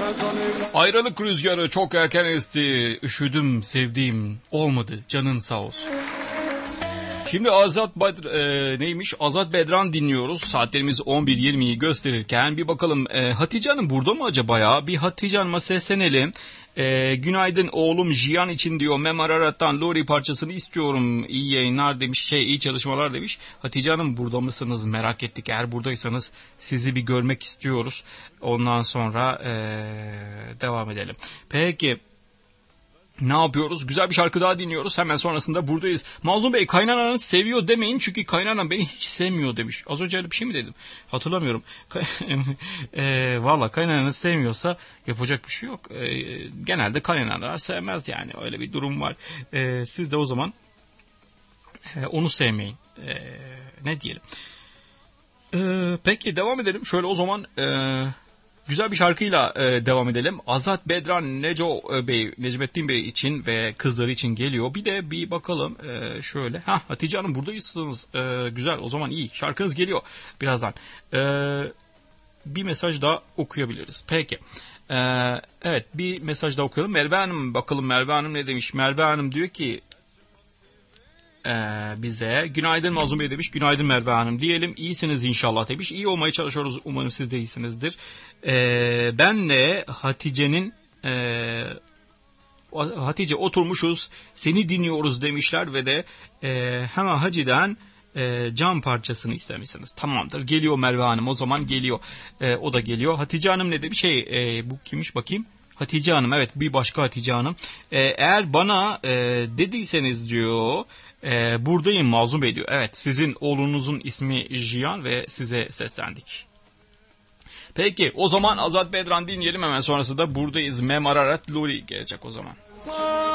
Ayrılık rüzgarı çok erken esti. Üşüdüm sevdiğim. Olmadı canın sağ olsun. Şimdi neymiş? Azat Bedran dinliyoruz. Saatlerimiz 11.20'yi gösterirken bir bakalım Hatice Hanım burada mı acaba ya? Bir Hatice Hanım'a seslenelim. Günaydın oğlum Jiyan için diyor. Mem Ararat'tan Lori parçasını istiyorum. İyi yayınlar demiş. İyi çalışmalar demiş. Hatice Hanım burada mısınız? Merak ettik. Eğer buradaysanız sizi bir görmek istiyoruz. Ondan sonra devam edelim. Peki. Ne yapıyoruz? Güzel bir şarkı daha dinliyoruz. Hemen sonrasında buradayız. Mazlum Bey kaynananız seviyor demeyin. Çünkü kaynanan beni hiç sevmiyor demiş. Az önce öyle bir şey mi dedim? Hatırlamıyorum. Valla kaynananız sevmiyorsa yapacak bir şey yok. Genelde kaynanalar sevmez yani. Öyle bir durum var. Siz de o zaman onu sevmeyin. Ne diyelim? Peki devam edelim. Şöyle o zaman... Güzel bir şarkıyla devam edelim. Azat Bedran Necmettin Bey için ve kızları için geliyor. Bir de bir bakalım şöyle. Hatice Hanım buradayısınız. Güzel o zaman iyi. Şarkınız geliyor birazdan. Bir mesaj daha okuyabiliriz. Peki. Evet bir mesaj daha okuyalım. Merve Hanım bakalım Merve Hanım ne demiş? Merve Hanım diyor ki bize günaydın Mazlum Bey demiş. Günaydın Merve Hanım diyelim. İyisiniz inşallah demiş. İyi olmaya çalışıyoruz. Umarım siz de iyisinizdir. Benle Hatice'nin Hatice oturmuşuz. Seni dinliyoruz demişler ve de hemen Hacı'dan cam parçasını istemişsiniz. Tamamdır. Geliyor Merve Hanım. O zaman geliyor. O da geliyor. Hatice Hanım ne demiş? Bu kimmiş bakayım? Hatice Hanım evet bir başka Hatice Hanım. Eğer bana dediyseniz diyor buradayım Mazlum Bey diyor. Evet sizin oğlunuzun ismi Jiyan ve size seslendik. Peki o zaman Azat Bedran dinleyelim hemen sonrasında buradayız. Mem Ararat Luri gelecek o zaman.